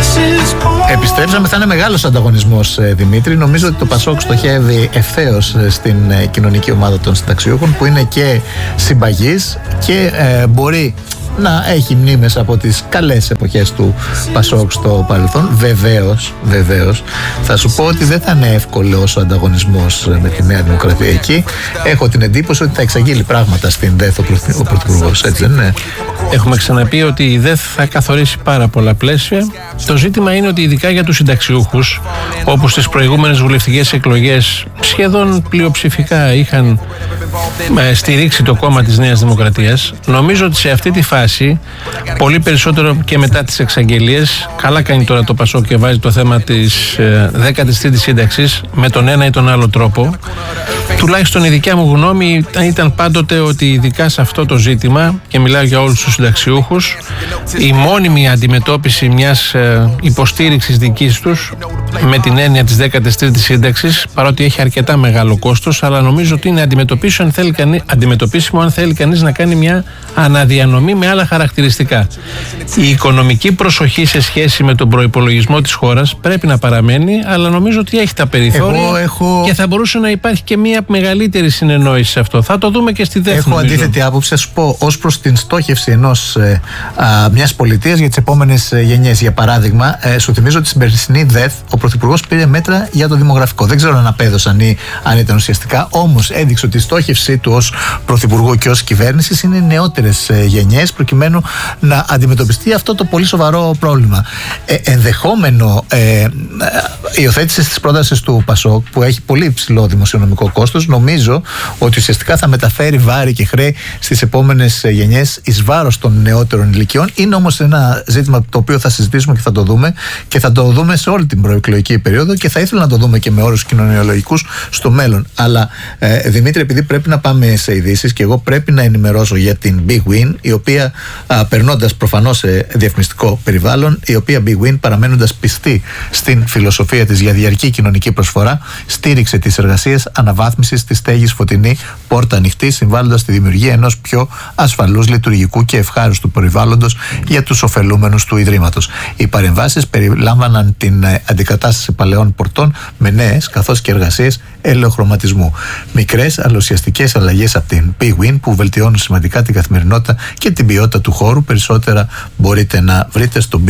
Επιστρέψαμε, θα είναι μεγάλος ανταγωνισμός, Δημήτρη. Νομίζω ότι το Πασόκ στοχεύει ευθέως στην κοινωνική ομάδα των συνταξιούχων, που είναι και συμπαγής και μπορεί να έχει μνήμες από τις καλές εποχές του Πασόκ στο παρελθόν. Βεβαίως θα σου πω ότι δεν θα είναι εύκολος ο ανταγωνισμός με τη Νέα Δημοκρατία εκεί. Έχω την εντύπωση ότι θα εξαγγείλει πράγματα στην ΔΕΘ ο Πρωθυπουργός, έτσι δεν είναι? Έχουμε ξαναπεί ότι η ΔΕΘ θα καθορίσει πάρα πολλά πλαίσια. Το ζήτημα είναι ότι ειδικά για τους συνταξιούχους, όπου στις προηγούμενες βουλευτικές εκλογές σχεδόν πλειοψηφικά είχαν στηρίξει το κόμμα της Νέας Δημοκρατίας, νομίζω ότι σε αυτή τη φάση, πολύ περισσότερο και μετά τις εξαγγελίες, καλά κάνει τώρα το Πασόκ και βάζει το θέμα της 13ης σύνταξης με τον ένα ή τον άλλο τρόπο. Τουλάχιστον η δικιά μου γνώμη ήταν πάντοτε ότι ειδικά σε αυτό το ζήτημα, και μιλάω για όλους τους συνταξιούχους, η μόνιμη αντιμετώπιση μιας υποστήριξης δικής τους με την έννοια της 13ης σύνταξης, παρότι έχει αρκετά μεγάλο κόστος, αλλά νομίζω ότι είναι αντιμετωπίσιμο αν θέλει κανείς να κάνει μια αναδιανομή με άλλα χαρακτηριστικά. Η οικονομική προσοχή σε σχέση με τον προϋπολογισμό της χώρας πρέπει να παραμένει, αλλά νομίζω ότι έχει τα περιθώρια και θα μπορούσε να υπάρχει και μια μεγαλύτερη συνεννόηση σε αυτό. Θα το δούμε και στη δεύτερη. Έχω αντίθετη άποψη, θα σου πω, ως προς την στόχευση μιας πολιτείας για τις επόμενες γενιές. Για παράδειγμα, σου θυμίζω ότι στην περσινή ΔΕΘ ο Πρωθυπουργός πήρε μέτρα για το δημογραφικό. Δεν ξέρω αν απέδωσαν ή αν ήταν ουσιαστικά, όμως έδειξε ότι η στόχευσή του ως Πρωθυπουργού και ως κυβέρνησης είναι νεότερες γενιές, προκειμένου να αντιμετωπιστεί αυτό το πολύ σοβαρό πρόβλημα. Ενδεχόμενο υιοθέτηση της πρότασης του Πασόκ, που έχει πολύ υψηλό δημοσιονομικό κόστος, νομίζω ότι ουσιαστικά θα μεταφέρει βάρη και χρέη στις επόμενες γενιές εις βάρος των νεότερων ηλικιών. Είναι όμως ένα ζήτημα το οποίο θα συζητήσουμε και θα το δούμε, και θα το δούμε σε όλη την προεκλογική περίοδο, και θα ήθελα να το δούμε και με όρους κοινωνιολογικούς στο μέλλον. Αλλά Δημήτρη, επειδή πρέπει να πάμε σε ειδήσεις και εγώ πρέπει να ενημερώσω για την Big Win, η οποία περνώντας προφανώς σε διαφημιστικό περιβάλλον, η οποία Big Win, παραμένοντας πιστή στην φιλοσοφία της για διαρκή κοινωνική προσφορά, στήριξε τις εργασίες αναβάθμισης της στέγης Φωτεινή πόρτα ανοιχτή, συμβάλλοντας στη δημιουργία ενός πιο ασφαλούς, λειτουργικού και ευχάριστου περιβάλλοντος για τους ωφελούμενους του Ιδρύματος. Οι παρεμβάσεις περιλάμβαναν την αντικατάσταση παλαιών πορτών με νέες, καθώς και εργασίες ελαιοχρωματισμού. Μικρές αλλά ουσιαστικές αλλαγές από την Big Win που βελτιώνουν σημαντικά την καθημερινότητα και την ποιότητα του χώρου. Περισσότερα μπορείτε να βρείτε στο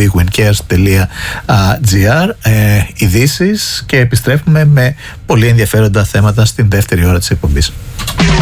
bigwincares.gr. Ειδήσεις, και επιστρέφουμε με πολύ ενδιαφέροντα θέματα στην δεύτερη ώρα της εκπομπής.